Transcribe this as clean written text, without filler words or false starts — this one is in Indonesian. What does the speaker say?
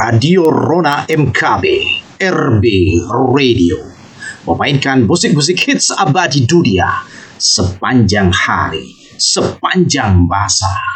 Radio Rona MKB RB Radio memainkan musik-musik hits abadi dunia sepanjang hari, sepanjang masa.